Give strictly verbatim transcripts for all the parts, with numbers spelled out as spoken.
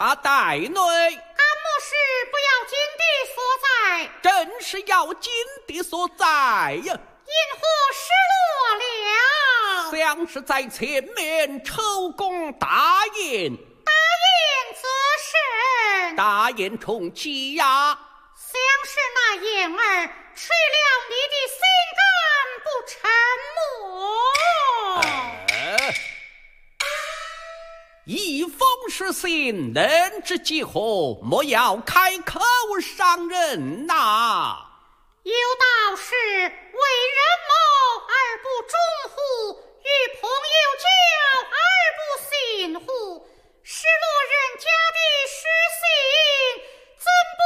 差带内。 干么是不要紧的所在？ 正是要紧的所在呀！ 因何失落了？ 像是在前面抽功大宴。 大宴则甚？ 大宴重启呀！ 像是那燕儿吹了你的心肝不沉默。 呃一封是信，人之几何？莫要开口伤人呐、啊！ 有道是为人谋而不忠乎？与朋友交而不信乎？失落人家的失信，怎不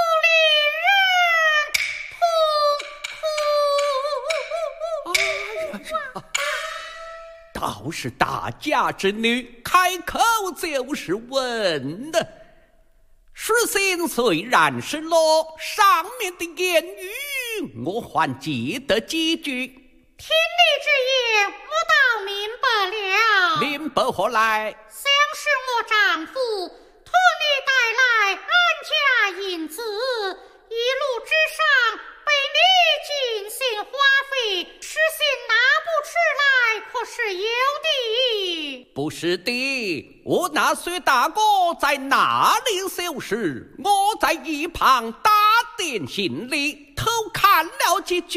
令人痛哭？ 倒是大家之女，开口就是问的。书信虽然失落，上面的言语我还记得几句。 天理之言，我倒明白了。 明白何来？ 像是我丈夫托你带来安家银子，一路之上被你尽心花费，失信拿不出来，可是有的。 不是的，我那薛大哥在那里修事，我在一旁打点行李，偷看了几句。